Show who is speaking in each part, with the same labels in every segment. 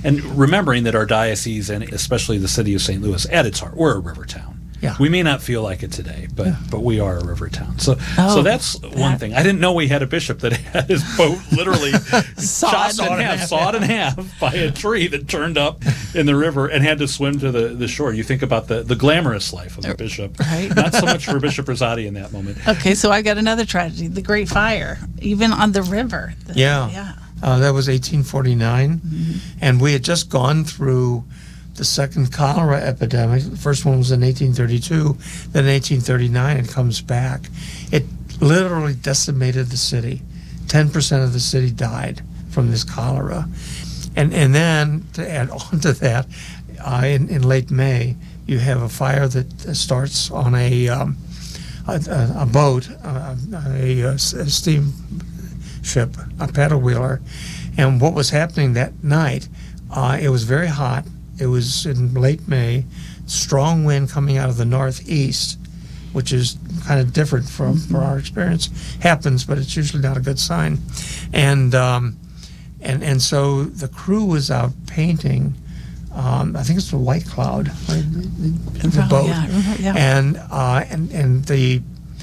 Speaker 1: And remembering that our diocese, and especially the city of St. Louis, at its heart, we're a river town.
Speaker 2: Yeah.
Speaker 1: We may not feel like it today, but we are a river town. So that's one thing. I didn't know we had a bishop that had his boat literally sawed in half by a tree that turned up in the river and had to swim to the shore. You think about the glamorous life of a bishop.
Speaker 3: Right.
Speaker 1: Not so much for Bishop Rosati in that moment.
Speaker 3: Okay, so I got another tragedy, the Great Fire, even on the river.
Speaker 2: That was 1849, and we had just gone through the second cholera epidemic. The first one was in 1832, then in 1839 it comes back. It literally decimated the city. 10% of the city died from this cholera. And then, to add on to that, in late May, you have a fire that starts on a boat, a steam ship, a paddle wheeler. And what was happening that night, it was very hot. It was in late May, strong wind coming out of the northeast, which is kind of different from our experience. Happens, but it's usually not a good sign. And so the crew was out painting. I think it's the White Cloud, right? The boat.
Speaker 3: Yeah.
Speaker 2: And the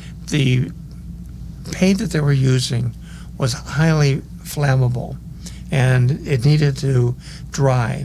Speaker 2: paint that they were using was highly flammable, and it needed to dry.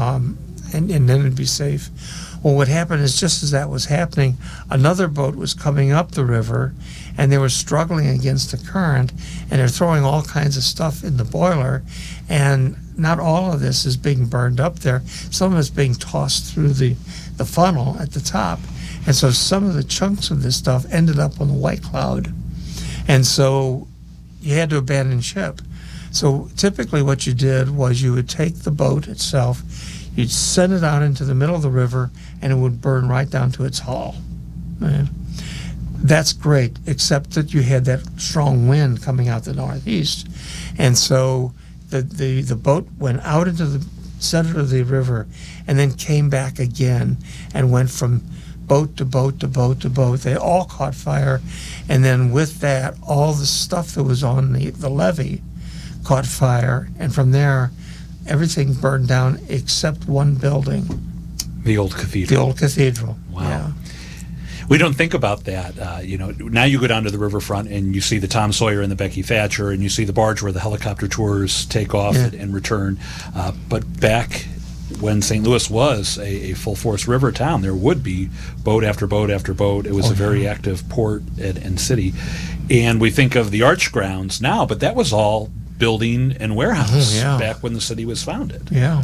Speaker 2: And then it'd be safe. Well, what happened is, just as that was happening, another boat was coming up the river, and they were struggling against the current, and they're throwing all kinds of stuff in the boiler, and not all of this is being burned up there. Some of it's being tossed through the funnel at the top, and so some of the chunks of this stuff ended up on the White Cloud, and so you had to abandon ship. So typically what you did was you would take the boat itself, you'd send it out into the middle of the river, and it would burn right down to its hull. Right? That's great, except that you had that strong wind coming out the northeast. And so the boat went out into the center of the river and then came back again and went from boat to boat to boat to boat. They all caught fire. And then with that, all the stuff that was on the levee caught fire. And from there, everything burned down except one building.
Speaker 1: The old cathedral.
Speaker 2: The old cathedral.
Speaker 1: Wow.
Speaker 2: Yeah.
Speaker 1: We don't think about that. Now you go down to the riverfront and you see the Tom Sawyer and the Becky Thatcher, and you see the barge where the helicopter tours take off and return. But back when St. Louis was a full-force river town, there would be boat after boat after boat. It was a very active port and city. And we think of the Arch grounds now, but that was all building and warehouse back when the city was founded.
Speaker 2: Yeah.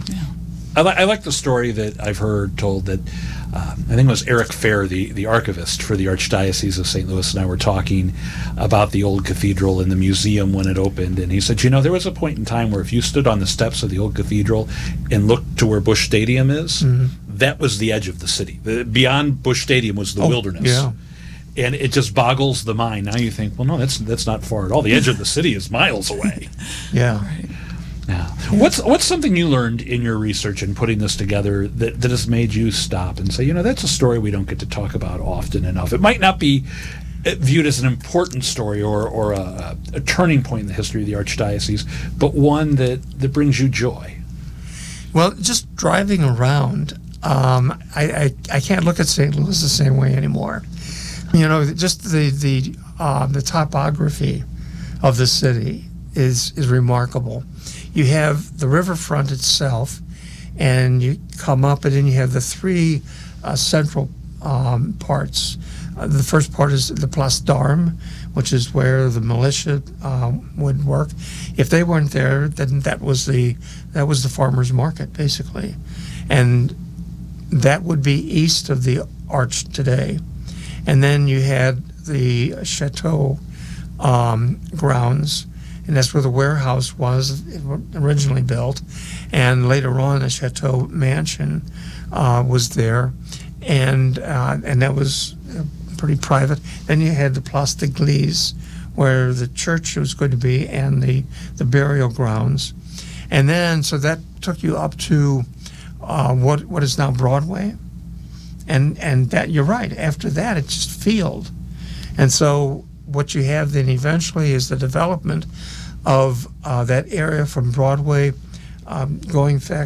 Speaker 1: I like the story that I've heard told that I think it was Eric Fair, the archivist for the Archdiocese of St. Louis, and I were talking about the old cathedral and the museum when it opened, and he said, there was a point in time where if you stood on the steps of the old cathedral and looked to where Busch Stadium is, that was the edge of the city. Beyond Busch Stadium was the wilderness.
Speaker 2: Yeah.
Speaker 1: And it just boggles the mind. Now you think, well, no, that's not far at all. The edge of the city is miles away.
Speaker 2: Yeah.
Speaker 3: Right.
Speaker 1: Yeah. What's something you learned in your research and putting this together that has made you stop and say, that's a story we don't get to talk about often enough. It might not be viewed as an important story or a turning point in the history of the Archdiocese, but one that brings you joy.
Speaker 2: Well, just driving around, I can't look at St. Louis the same way anymore. Just the topography of the city is remarkable. You have the riverfront itself, and you come up, and then you have the three central parts. The first part is the Place d'Armes, which is where the militia would work. If they weren't there, then that was the farmers' market, basically, and that would be east of the Arch today. And then you had the Chateau grounds, and that's where the warehouse was originally built. And later on, the Chateau Mansion was there, and that was pretty private. Then you had the Place d'Église, where the church was going to be, and the burial grounds. And then, so that took you up to what is now Broadway. And that, you're right, after that it's just field. And so what you have then eventually is the development of that area from Broadway going back